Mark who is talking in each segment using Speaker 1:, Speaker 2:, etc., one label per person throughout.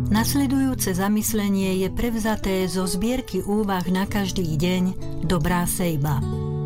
Speaker 1: Nasledujúce zamyslenie je prevzaté zo zbierky úvah na každý deň Dobrá sejba.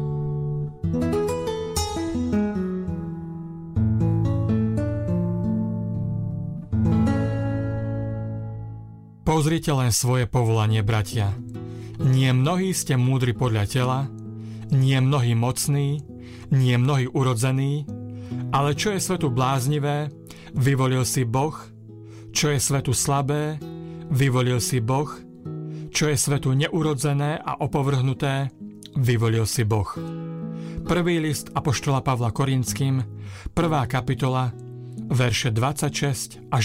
Speaker 2: Pozrite len svoje povolanie, bratia. Nie mnohí ste múdri podľa tela, nie mnohí mocní, nie mnohí urodzení, ale čo je svetu bláznivé, vyvolil si Boh, čo je svetu slabé, vyvolil si Boh, čo je svetu neurodzené a opovrhnuté, vyvolil si Boh. Prvý list apoštola Pavla Korinským, 1. kapitola, verše 26 až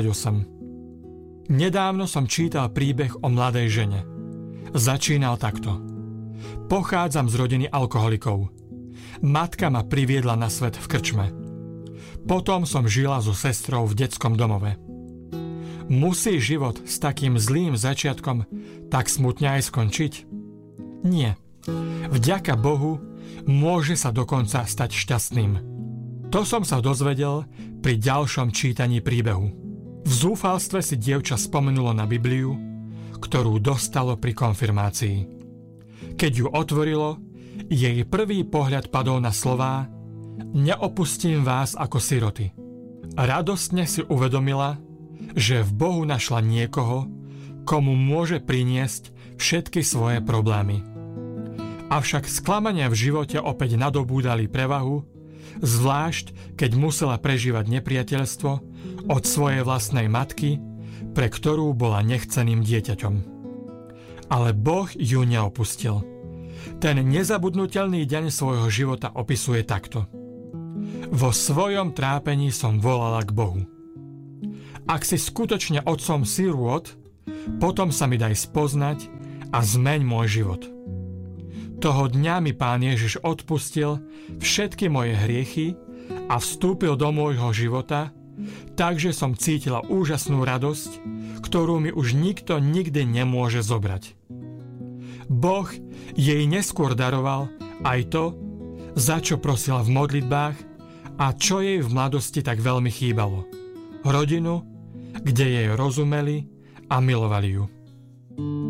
Speaker 2: 28. Nedávno som čítal príbeh o mladej žene. Začínal takto. Pochádzam z rodiny alkoholikov. Matka ma priviedla na svet v krčme. Potom som žila so sestrou v detskom domove. Musí život s takým zlým začiatkom tak smutne aj skončiť? Nie. Vďaka Bohu môže sa dokonca stať šťastným. To som sa dozvedel pri ďalšom čítaní príbehu. V zúfalstve si dievča spomenulo na Bibliu, ktorú dostalo pri konfirmácii. Keď ju otvorilo, jej prvý pohľad padol na slová: Neopustím vás ako siroty. Radostne si uvedomila, že v Bohu našla niekoho, komu môže priniesť všetky svoje problémy. Avšak sklamania v živote opäť nadobúdali prevahu, zvlášť keď musela prežívať nepriateľstvo od svojej vlastnej matky, pre ktorú bola nechceným dieťaťom. Ale Boh ju neopustil. Ten nezabudnutelný deň svojho života opisuje takto. Vo svojom trápení som volala k Bohu. Ak si skutočne otcom sirôt, potom sa mi daj spoznať a zmeň môj život. Toho dňa mi Pán Ježiš odpustil všetky moje hriechy a vstúpil do môjho života, takže som cítila úžasnú radosť, ktorú mi už nikto nikdy nemôže zobrať. Boh jej neskôr daroval aj to, za čo prosila v modlitbách a čo jej v mladosti tak veľmi chýbalo. Rodinu, kde jej rozumeli a milovali ju.